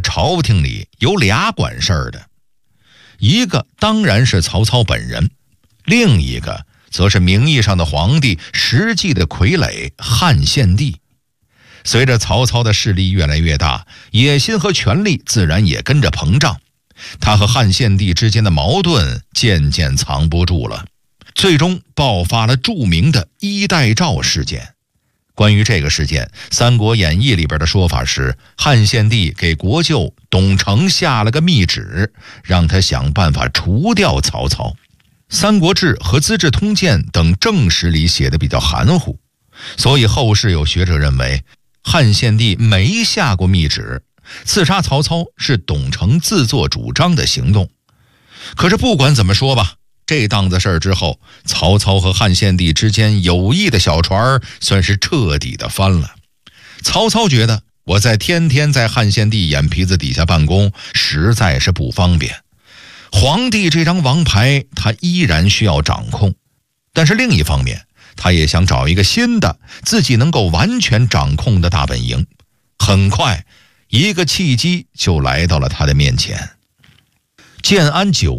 朝廷里有俩管事儿的，一个当然是曹操本人，另一个则是名义上的皇帝，实际的傀儡汉献帝。随着曹操的势力越来越大，野心和权力自然也跟着膨胀，他和汉献帝之间的矛盾渐渐藏不住了，最终爆发了著名的衣带诏事件。关于这个事件，《三国演义》里边的说法是，汉献帝给国舅董承下了个密旨，让他想办法除掉曹操。《三国志》和《资治通鉴》等正史里写的比较含糊，所以后世有学者认为汉献帝没下过密旨，刺杀曹操是董承自作主张的行动。可是不管怎么说吧，这档子事儿之后，曹操和汉献帝之间友谊的小船算是彻底的翻了。曹操觉得我天天在汉献帝眼皮子底下办公，实在是不方便。皇帝这张王牌他依然需要掌控，但是另一方面，他也想找一个新的自己能够完全掌控的大本营。很快，一个契机就来到了他的面前。建安9